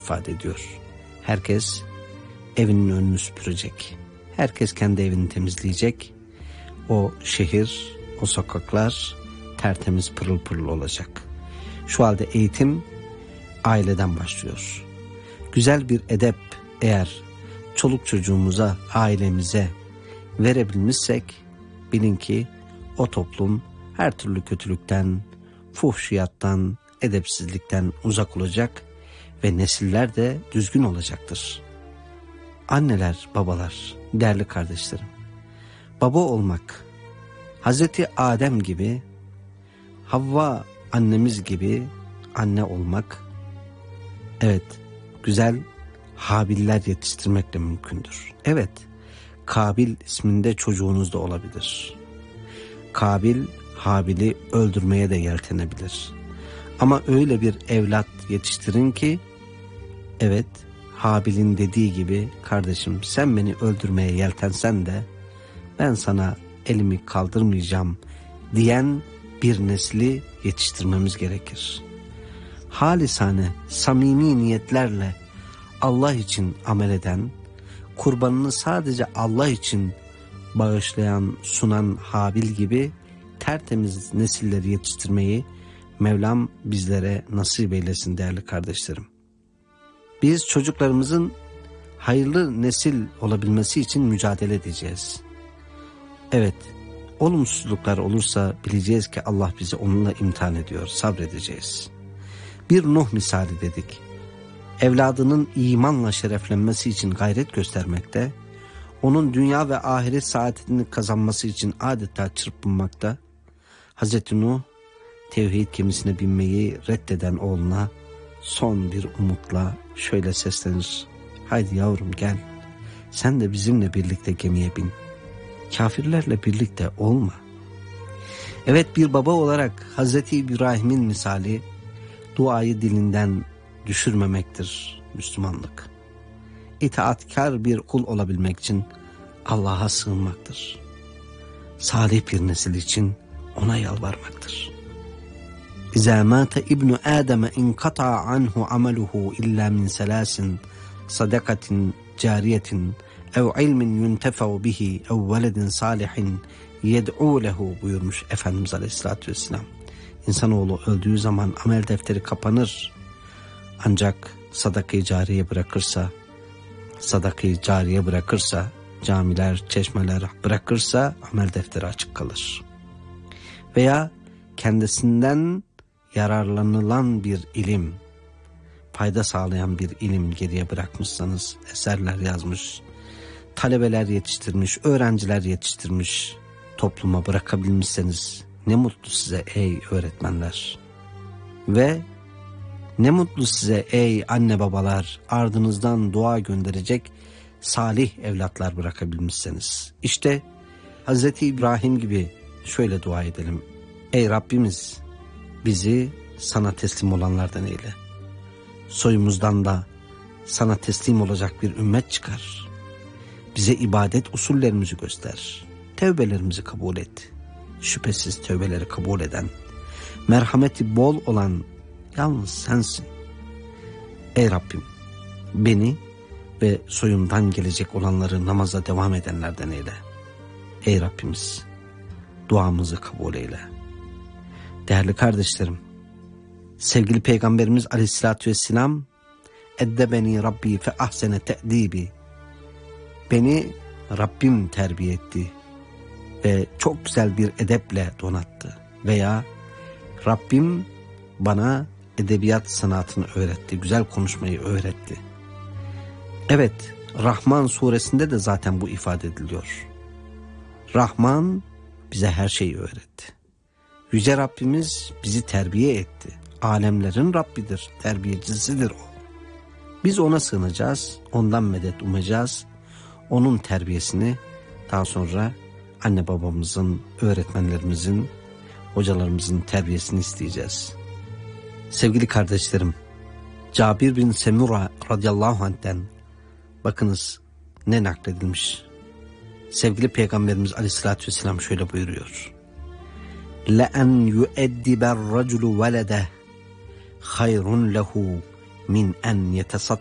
ifade ediyor. Herkes evinin önünü süpürecek. Herkes kendi evini temizleyecek. O şehir, o sokaklar tertemiz, pırıl pırıl olacak. Şu halde eğitim aileden başlıyor. Güzel bir edep eğer çoluk çocuğumuza, ailemize verebilmişsek, bilin ki o toplum her türlü kötülükten, fuhşiyattan, edepsizlikten uzak olacak ve nesiller de düzgün olacaktır. Anneler, babalar, değerli kardeşlerim, baba olmak, Hazreti Adem gibi, Havva annemiz gibi anne olmak, evet, güzel Habiller yetiştirmekle mümkündür. Evet, Kabil isminde çocuğunuz da olabilir. Kabil, Habil'i öldürmeye de yeltenebilir. Ama öyle bir evlat yetiştirin ki, evet, Habil'in dediği gibi, kardeşim sen beni öldürmeye yeltensen de ben sana elimi kaldırmayacağım diyen bir nesli yetiştirmemiz gerekir. Halisane, samimi niyetlerle Allah için amel eden, kurbanını sadece Allah için bağışlayan, sunan Habil gibi tertemiz nesilleri yetiştirmeyi Mevlam bizlere nasip eylesin değerli kardeşlerim. Biz çocuklarımızın hayırlı nesil olabilmesi için mücadele edeceğiz. Evet, olumsuzluklar olursa bileceğiz ki Allah bizi onunla imtihan ediyor, sabredeceğiz. Bir Nuh misali dedik. Evladının imanla şereflenmesi için gayret göstermekte, onun dünya ve ahiret saadetini kazanması için adeta çırpınmakta, Hazreti Nuh, tevhid gemisine binmeyi reddeden oğluna son bir umutla şöyle seslenir: haydi yavrum gel, sen de bizimle birlikte gemiye bin, kafirlerle birlikte olma. Evet, bir baba olarak Hazreti İbrahim'in misali, duayı dilinden düşürmemektir Müslümanlık. İtaatkar bir kul olabilmek için Allah'a sığınmaktır. Salih bir nesil için ona yalvarmaktır. İzâ mâte ibnu Âdeme inkata'a anhu ameluhu illâ min selâsin sadakatin cariyetin ev ilmin yuntefev bihi ev veledin salihin yed'û lehu buyurmuş Efendimiz Aleyhisselatü Vesselam. İnsanoğlu öldüğü zaman amel defteri kapanır. Ancak sadaka-i cariye bırakırsa, camiler, çeşmeler bırakırsa amel defteri açık kalır. Veya kendisinden yararlanılan bir ilim, fayda sağlayan bir ilim geriye bırakmışsanız, eserler yazmış, talebeler yetiştirmiş, öğrenciler yetiştirmiş, topluma bırakabilmişseniz ne mutlu size ey öğretmenler. Ve ne mutlu size ey anne babalar, ardınızdan dua gönderecek salih evlatlar bırakabilmişseniz. İşte Hz. İbrahim gibi şöyle dua edelim: ey Rabbimiz, bizi sana teslim olanlardan eyle. Soyumuzdan da sana teslim olacak bir ümmet çıkar. Bize ibadet usullerimizi göster. Tevbelerimizi kabul et. Şüphesiz tövbeleri kabul eden, merhameti bol olan yalnız sensin. Ey Rabbim, beni ve soyumdan gelecek olanları namaza devam edenlerden eyle. Ey Rabbimiz, duamızı kabul eyle. Değerli kardeşlerim, sevgili Peygamberimiz Aleyhisselatü Vesselam, eddebeni Rabbi fe ahsene te'dibi, beni Rabbim terbiye etti ve çok güzel bir edeple donattı. Veya Rabbim bana edebiyat sanatını öğretti, güzel konuşmayı öğretti. Evet, Rahman suresinde de zaten bu ifade ediliyor. Rahman bize her şeyi öğretti. Yüce Rabbimiz bizi terbiye etti. Alemlerin Rabbidir, terbiyecisidir o. Biz ona sığınacağız, ondan medet umacağız. Onun terbiyesini, daha sonra anne babamızın, öğretmenlerimizin, hocalarımızın terbiyesini isteyeceğiz. Sevgili kardeşlerim, Cabir bin Semura radıyallahu anh'ten bakınız ne nakledilmiş. Sevgili Peygamberimiz Aleyhisselatü Vesselam şöyle buyuruyor: لَاَنْ يُؤَدِّبَ الرَّجُلُ وَلَدَهُ خَيْرٌ لَهُ min en